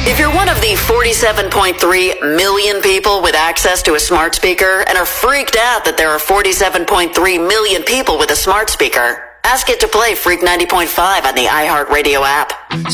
If you're one of the 47.3 million people with access to a smart speaker and are freaked out that there are 47.3 million people with a smart speaker, ask it to play Freak 90.5 on the iHeartRadio app.